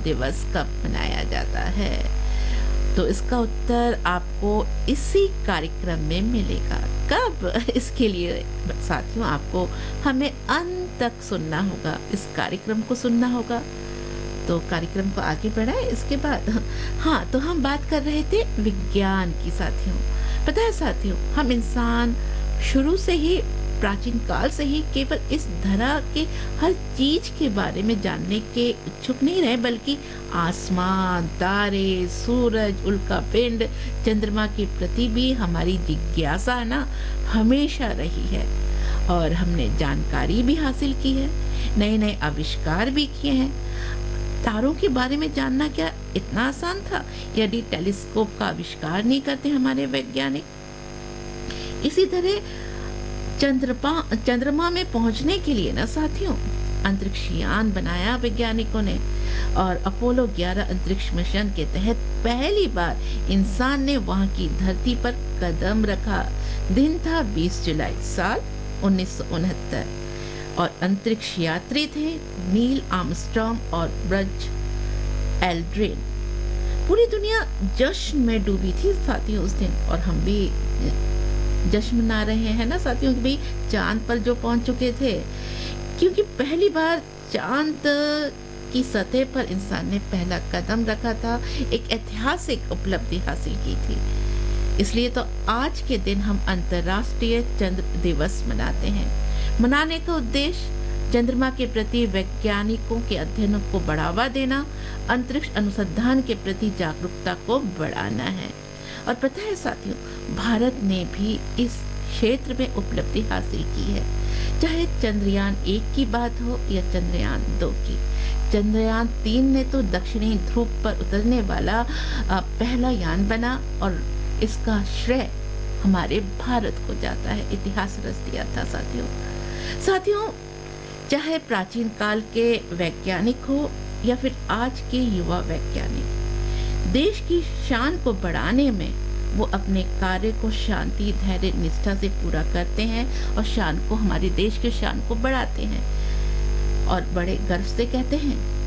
दिवस कब मनाया जाता है? तो इसका उत्तर आपको इसी कार्यक्रम में मिलेगा। कब? इसके लिए साथियों आपको हमें अंत तक सुनना होगा, इस कार्यक्रम को सुनना होगा। तो कार्यक्रम को आगे बढ़ाएं इसके बाद। हाँ, तो हम बात कर रहे थे विज्ञान की साथियों। पता है साथियों, हम इंसान शुरू से ही, प्राचीन काल से ही केवल इस धरा के हर चीज के बारे में जानने के इच्छुक नहीं रहे, बल्कि आसमान, तारे, सूरज, उल्का पिंड, चंद्रमा के प्रति भी हमारी जिज्ञासा ना हमेशा रही है। और हमने जानकारी भी हासिल की है, नए नए आविष्कार भी किए हैं। तारों के बारे में जानना क्या इतना आसान था यदि टेलीस्कोप का आविष्कार नहीं करते हमारे वैज्ञानिक? इसी तरह चंद्रमा में पहुंचने के लिए ना साथियों अंतरिक्ष यान बनाया वैज्ञानिकों ने, और अपोलो 11 अंतरिक्ष मिशन के तहत पहली बार इंसान ने वहां की धरती पर कदम रखा। दिन था 20 जुलाई साल 1969 और अंतरिक्ष यात्री थे नील आर्मस्ट्रॉन्ग और बज़ एल्ड्रिन। पूरी दुनिया जश्न में डूबी थी साथियों उस दिन, और हम भी जश्न मना रहे हैं ना साथियों कि भाई चांद पर जो पहुंच चुके थे, क्योंकि पहली बार चांद की सतह पर इंसान ने पहला कदम रखा था, एक ऐतिहासिक उपलब्धि हासिल की थी। इसलिए तो आज के दिन हम अंतर्राष्ट्रीय चंद्र दिवस मनाते हैं। मनाने का उद्देश्य चंद्रमा के प्रति वैज्ञानिकों के अध्ययनों को बढ़ावा देना, अंतरिक्ष अनुसंधान के प्रति जागरूकता को बढ़ाना है। और पता है साथियों, भारत ने भी इस क्षेत्र में उपलब्धि हासिल की है, चाहे चंद्रयान 1 की बात हो या चंद्रयान 2 की। चंद्रयान 3 ने तो दक्षिणी ध्रुव पर उतरने वाला पहला यान बना, और इसका श्रेय हमारे भारत को जाता है। इतिहास रच दिया था साथियों, चाहे प्राचीन काल के वैज्ञानिक हो या फिर आज के युवा वैज्ञानिक, देश की शान को बढ़ाने में वो अपने कार्य को शांति, धैर्य, निष्ठा से पूरा करते हैं और शान को, हमारे देश के शान को बढ़ाते हैं, और बड़े गर्व से कहते हैं